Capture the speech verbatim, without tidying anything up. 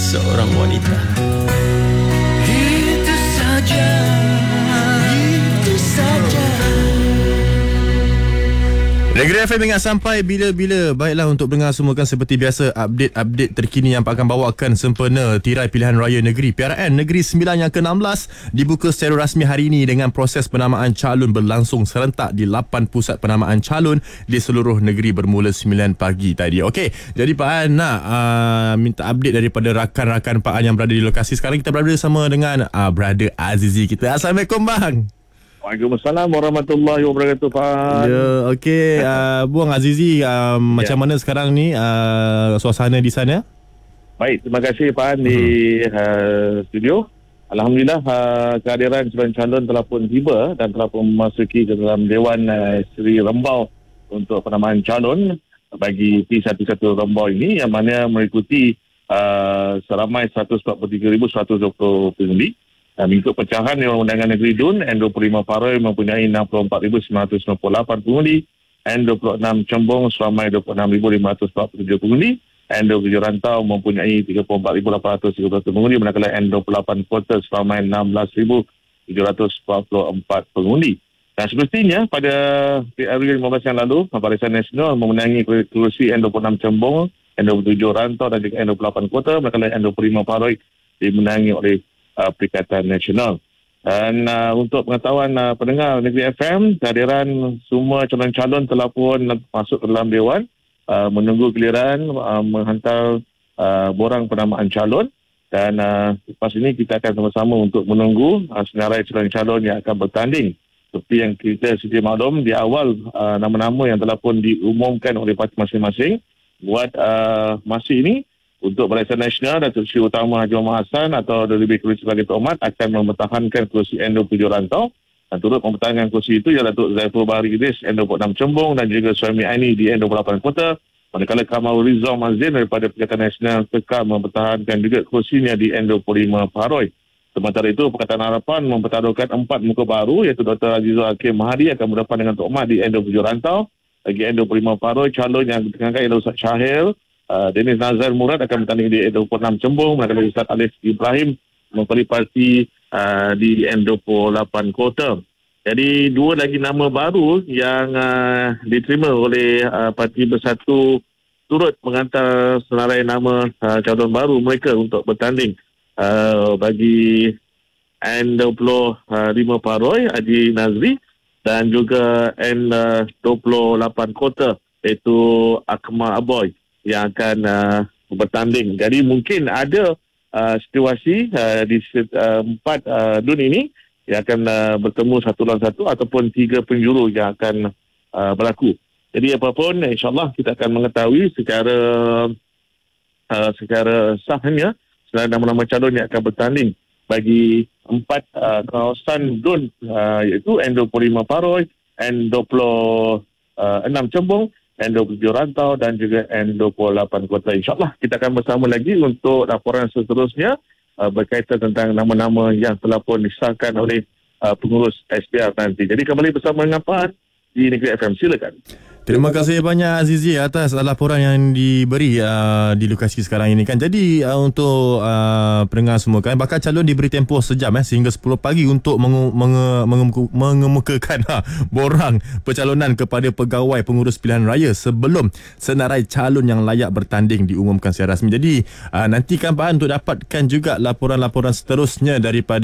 seorang wanita. Itu saja, itu saja. Negeri F M ingat sampai bila-bila. Baiklah, untuk pendengar semua kan seperti biasa, update-update terkini yang akan bawakan sempena Tirai Pilihan Raya Negeri P R N Negeri Sembilan yang ke enam belas dibuka secara rasmi hari ini dengan proses penamaan calon berlangsung serentak di lapan pusat penamaan calon di seluruh negeri bermula sembilan pagi tadi. Okey, jadi Pak An nak uh, minta update daripada rakan-rakan Pak An yang berada di lokasi. Sekarang kita berada bersama dengan uh, Brother Azizi kita. Assalamualaikum bang. Waalaikumsalam warahmatullahi wabarakatuh, Pak. Ya, okey. Uh, Buang Azizi, uh, ya. Macam mana sekarang ni uh, suasana di sana? Baik, terima kasih Pak di uh, studio. Alhamdulillah, uh, kehadiran calon-calon telah pun tiba dan telah pun memasuki ke dalam Dewan uh, Seri Rembau untuk penamaan calon bagi P satu satu Rembau ini, yang mana mengikuti uh, seramai seratus empat puluh tiga ribu seratus dua puluh pengundi. Dan mengikut pecahan Dewan Undangan Negeri D U N, N dua puluh lima Paroi mempunyai enam puluh empat ribu sembilan ratus sembilan puluh lapan pengundi, N dua puluh enam Cembong seramai dua puluh enam ribu lima ratus empat puluh tujuh pengundi, N dua puluh tujuh Rantau mempunyai tiga puluh empat ribu lapan ratus tiga puluh satu pengundi, manakala N dua puluh lapan Kota seramai enam belas ribu tujuh ratus empat puluh empat pengundi. Dan semestinya pada P R U lima belas yang lalu, Barisan Nasional memenangi kerusi N dua puluh enam Cembong, N dua puluh tujuh Rantau dan juga N dua puluh lapan Kota, manakala N dua puluh lima Paroi dimenangi oleh Uh, Perikatan Nasional. Dan uh, untuk pengetahuan uh, pendengar Negeri F M, kehadiran semua calon-calon telah pun masuk ke dalam Dewan, uh, menunggu giliran uh, menghantar uh, borang penamaan calon. Dan uh, lepas ini kita akan sama-sama untuk menunggu uh, senarai calon-calon yang akan bertanding. Seperti yang kita sedia maklum di awal, uh, nama-nama yang telah pun diumumkan oleh parti masing-masing buat uh, masa ini. Untuk Barisan Nasional, Datuk Seri Utama Haji Muhammad Hassan atau lebih kurang sebagai Tok Mat akan mempertahankan kerusi N dua puluh tujuh Rantau, dan turut mempertahankan kerusi itu ialah Datuk Zaiful Bahari Idris N dua puluh enam Cembong dan juga Suhaimi Aini di N dua puluh lapan Kota, manakala Kamal Rizal Mazin daripada Perikatan Nasional kekal mempertahankan juga kerusinya di N dua puluh lima Paroi. Sementara itu, Pakatan Harapan mempertaruhkan empat muka baru, iaitu Doktor Azizul Hakim Mahadi akan berdepan dengan Tok Mat di N dua puluh tujuh Rantau. Bagi N dua puluh lima Paroi, calon yang ditengahkan ialah Ustaz Syahil Uh, Dennis Nazar Murad akan bertanding di N dua puluh enam Cembong, manakala Ustaz Alif Ibrahim memberi parti uh, di N dua puluh lapan Kota. Jadi dua lagi nama baru yang uh, diterima oleh uh, Parti Bersatu turut menghantar senarai nama uh, calon baru mereka untuk bertanding uh, bagi N dua puluh lima Paroi Haji Nazri dan juga N dua puluh lapan Kota iaitu Akmal Aboy yang akan uh, bertanding. Jadi mungkin ada uh, situasi uh, di uh, empat uh, D U N ini yang akan uh, bertemu satu lawan satu ataupun tiga penjuru yang akan uh, berlaku. Jadi apapun, insyaAllah kita akan mengetahui secara uh, secara sahnya selain nama-nama calon yang akan bertanding bagi empat uh, kawasan D U N uh, iaitu N dua puluh lima Paroi, N dua puluh enam Cembong, N dua puluh tujuh Rantau dan juga N dua puluh lapan Kota. InsyaAllah kita akan bersama lagi untuk laporan seterusnya uh, berkaitan tentang nama-nama yang telah pun disahkan oleh uh, pengurus S P R nanti. Jadi kembali bersama dengan Pak di Negeri F M. Silakan. Terima kasih banyak Azizi atas laporan yang diberi uh, di lokasi sekarang ini kan. Jadi uh, untuk uh, pendengar semua kan, bakal calon diberi tempoh sejam eh, sehingga sepuluh pagi untuk mengu- menge- menge- mengemukakan ha, borang pencalonan kepada pegawai pengurus pilihan raya sebelum senarai calon yang layak bertanding diumumkan secara rasmi. Jadi uh, nantikan Pak untuk dapatkan juga laporan-laporan seterusnya daripada